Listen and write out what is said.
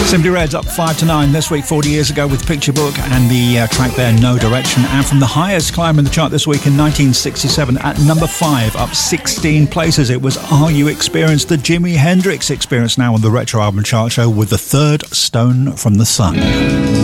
Simply Red's up 5 to 9 this week, 40 years ago with Picture Book and the track there, No Direction. And from the highest climb in the chart this week in 1967 at number 5, up 16 places, it was Are You Experienced? The Jimi Hendrix Experience, now on the Retro Album Chart Show with the third Stone from the Sun.